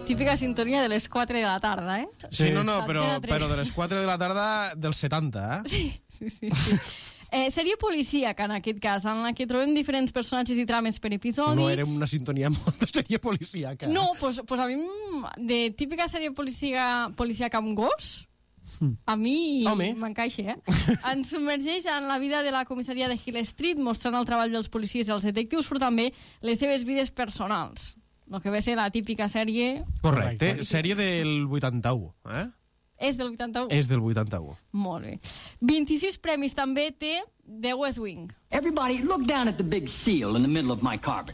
Típica sintonia de les 4 de la tarda, eh? Sí, no, però de les 4 de la tarda dels 70, eh? Sí. Sèrie policíaca, en aquest cas, en la que trobem diferents personatges i trames per episodi. No era una sintonia molt de sèrie policíaca. No, pues a mi, de típica sèrie policíaca amb gos, a mi m'encaixa, Ens submergeix en la vida de la comissaria de Hill Street, mostrant el treball dels policies i els detectius, però també les seves vides personals. El que ve a ser la típica sèrie... Correcte, sèrie del 81, eh? És del 81? És del 81. Molt bé. 26 premis també té The West Wing. Everybody, look down at the big seal in the middle of my carpet.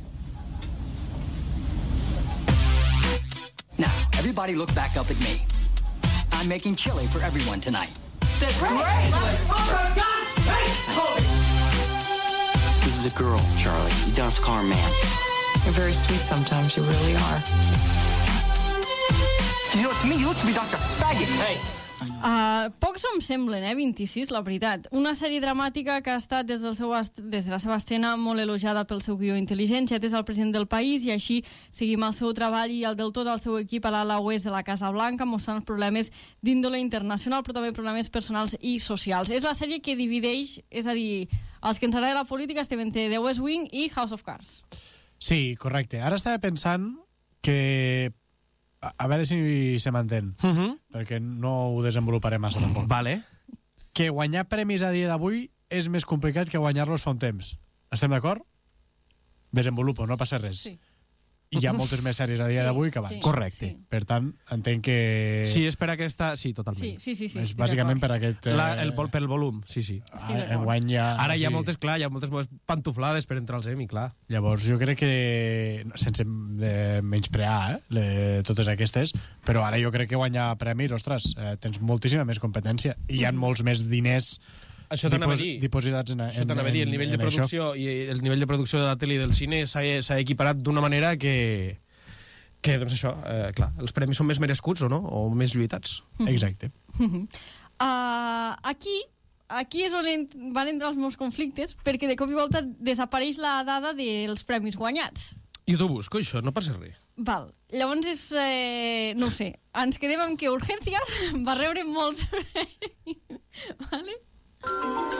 Now, everybody look back up at me. I'm making chili for everyone tonight. That's great! For God's sake, Toby! This is a girl, Charlie. You don't have to call her ma'am. You're very sweet sometimes, you really are. You know, to me, you look to be Dr. Faggot. Hey! Pocs em semblen, 26, la veritat. Una sèrie dramàtica que ha estat des de la seva estrena molt elogiada pel seu guió intel·ligent, ja és el president del país, i així seguim el seu treball i el del tot del seu equip a l'ala oest de la Casa Blanca, mostrant problemes d'índole internacional, però també problemes personals i socials. És la sèrie que divideix, és a dir, els que ens agrada la política estem entre The West Wing i House of Cards. Sí, correcte. Ara estava pensant que... A veure si se m'entén, perquè no ho desenvoluparé massa tampoc. Vale. Que guanyar premis a dia d'avui és més complicat que guanyar-los fa un temps. Estem d'acord? Desenvolupo, no passa res. Sí. Hi ha moltes més sèries a dia d'avui que abans. Sí, correcte. Sí. Per tant, entenc que... Sí, és per aquesta... Sí, totalment. Sí. És bàsicament per aquest... Pel volum, sí. Enguany ja... Ara hi ha moltes pantuflades per entrar al semi, clar. Llavors jo crec que, sense menysprear totes aquestes, però ara jo crec que guanyar premis, ostres, tens moltíssima més competència i hi ha molts més diners dipositats en això t'anava a dir, el nivell de producció i el nivell de producció de la tele i del cine s'ha equiparat d'una manera que doncs això, clar, els premis són més merescuts o més lluitats. Exacte. Aquí és on van entrar els meus conflictes, perquè de cop i volta desapareix la dada dels premis guanyats. Jo t'ho busco, això, no passa res. Val. Llavors és... no ho sé. Ens quedem amb que Urgències va rebre molts premis. Vale?